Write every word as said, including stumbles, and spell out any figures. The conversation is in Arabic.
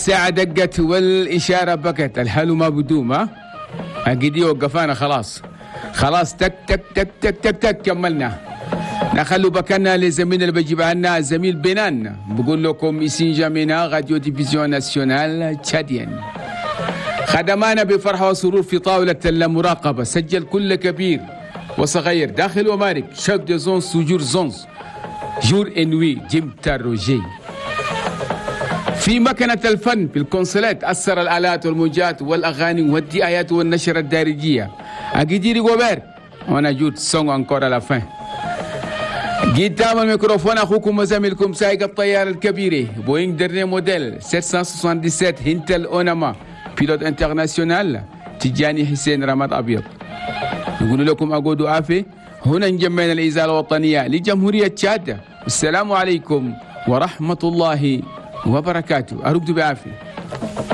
الساعة دقت والإشارة بكت، الحلو ما بدوم. ها أكيد وقفانا خلاص خلاص تك تك تك تك تك تك كملنا. نخلو بكنا لزميل اللي بيجيب لنا زميل بنان، بقول لكم إسين جامينا راديو ديفيزيون ناسيونال تشاديان. خدمانا بفرحة وسرور في طاولة المراقبة، سجل كل كبير وصغير داخل ومارك، شاف دي زونز سجور زونز جور انوي جيم تاروجي. في مكنة الفن في الكونسولات أثر الآلات والموجات والأغاني والدعايات والنشر الدارجية. أجديري غوبر وأنا جود سونغ أنكور على فين. قدام الميكروفون أخوكم وزميلكم سايق الطيارة الكبيرة بوينغ درني موديل سبعمية وسبعة وسبعين هنتل أوناما، بيلوت انترناسيونال تجاني حسين رماد أبيض. نقول لكم أقودوا عافية. هنا نجمعنا الإذاعة الوطنية لجمهورية تشاد. السلام عليكم ورحمة الله وبركاته. أرجو بعافية.